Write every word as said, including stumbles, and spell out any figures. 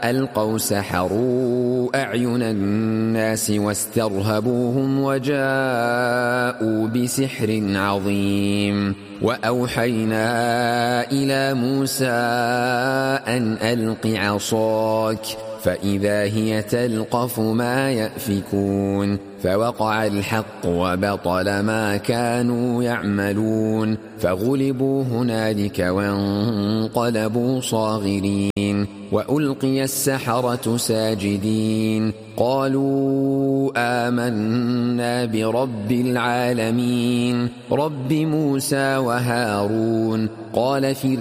ألقوا سحروا أعين الناس واسترهبوهم وجاءوا بسحر عظيم. وأوحينا إلى موسى أن ألق عصاك فإذا هي تلقف ما يأفكون فوقع الحق وبطل ما كانوا يعملون فغلبوا هنالك وانقلبوا صاغرين وألقي السحرة ساجدين قالوا آمنا برب العالمين رب موسى وهارون. قال فرعون